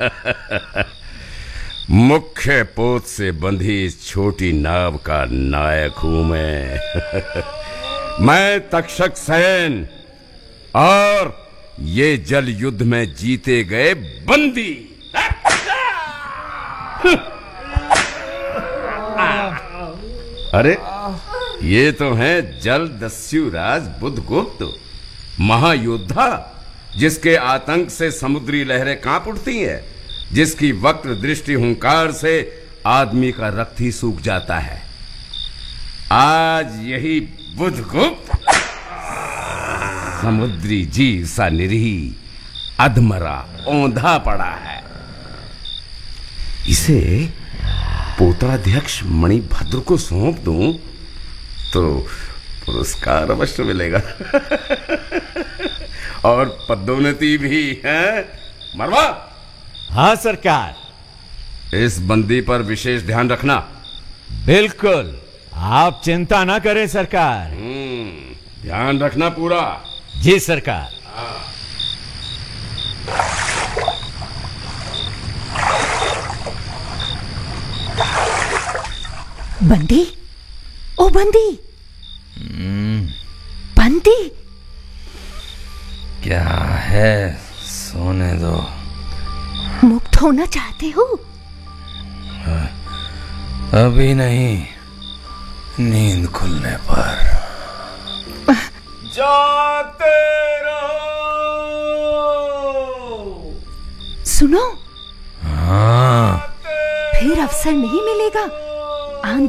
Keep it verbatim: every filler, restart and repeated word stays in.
मुख्य पोत से बंधी इस छोटी नाव का नायक हूं मैं। मैं तक्षक सेन और ये जल युद्ध में जीते गए बंदी। अरे ये तो हैं जल दस्युराज बुधगुप्त, महायोद्धा जिसके आतंक से समुद्री लहरें कांप उठती हैं, जिसकी वक्र दृष्टि हुंकार से आदमी का रक्त ही सूख जाता है। आज यही बुधगुप्त समुद्री जीव सा निरीह अधमरा औंधा पड़ा है। इसे पोताध्यक्ष मणिभद्र को सौंप दूं तो पुरस्कार अवश्य मिलेगा। और पदोन्नति भी है। मरवा। हाँ सरकार। इस बंदी पर विशेष ध्यान रखना। बिल्कुल, आप चिंता ना करें सरकार। हम्म, ध्यान रखना पूरा। जी सरकार। बंदी, ओ बंदी, बंदी, क्या है? सोने दो। मुक्त होना चाहते हो? अभी नहीं, नींद खुलने पर। जाते रहो। सुनो, हाँ, फिर अवसर नहीं मिलेगा। आंधी